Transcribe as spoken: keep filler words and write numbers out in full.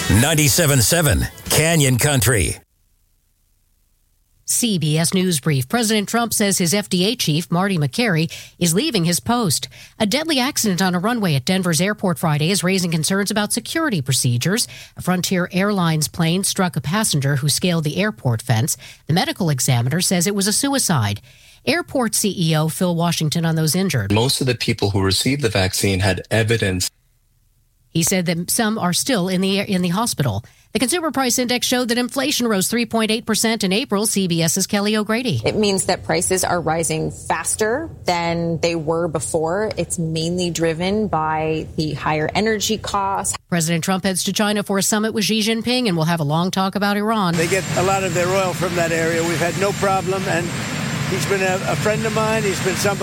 ninety-seven point seven Canyon Country. C B S News Brief. President Trump says his F D A chief, Marty Makary, is leaving his post. A deadly accident on a runway at Denver's airport Friday is raising concerns about security procedures. A Frontier Airlines plane struck a passenger who scaled the airport fence. The medical examiner says it was a suicide. Airport C E O Phil Washington on those injured. Most of the people who received the vaccine had evidence. He said that some are still in the in the hospital. The Consumer Price Index showed that inflation rose three point eight percent in April. CBS's Kelly O'Grady. It means that prices are rising faster than they were before. It's mainly driven by the higher energy costs. President Trump heads to China for a summit with Xi Jinping, and we'll have a long talk about Iran. They get a lot of their oil from that area. We've had no problem, and he's been a, a friend of mine. He's been somebody